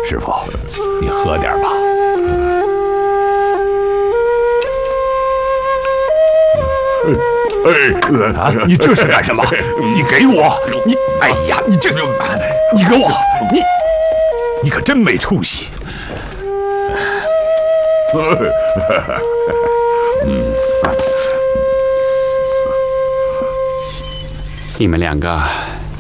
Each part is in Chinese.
师傅，你喝点吧。啊！你这是干什么？你给我！你，哎呀，你这，你给我！你可真没出息！ 你们两个，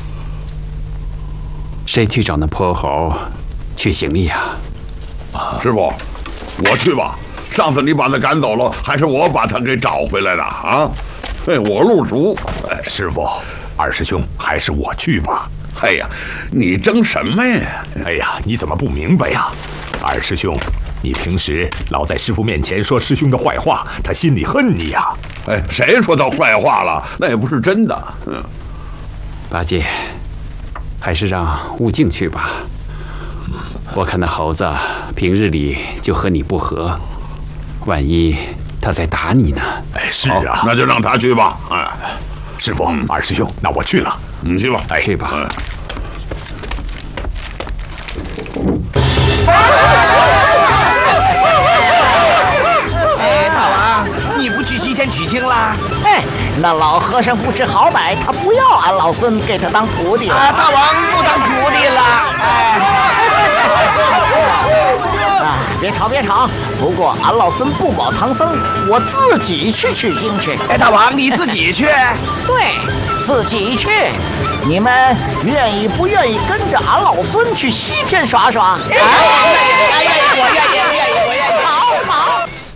谁去找那泼猴去行礼呀？ 师傅，我去吧。上次你把他赶走了，还是我把他给找回来的啊？我路熟。 师傅，二师兄，还是我去吧。 哎呀，你争什么呀？ 哎呀，你怎么不明白呀？二师兄，你平时老在师傅面前说师兄的坏话，他心里恨你呀。 哎，谁说他坏话了？那也不是真的。 八戒，还是让悟净去吧。我看那猴子平日里就和你不和，万一他在打你呢？ 哎，是啊， 那就让他去吧。哎， 师傅，二师兄，那我去了。 你去吧。 哎，去吧。 哎，大王，你不去西天取经啦？哎，那老和尚不知好歹，他不要俺老孙给他当徒弟了。啊，大王不当徒弟了。哎。别吵别吵！不过俺老孙不保唐僧，我自己去取经去。哎，大王你自己去？对，自己去。你们愿意不愿意跟着俺老孙去西天耍耍？哎，我愿意，我愿意。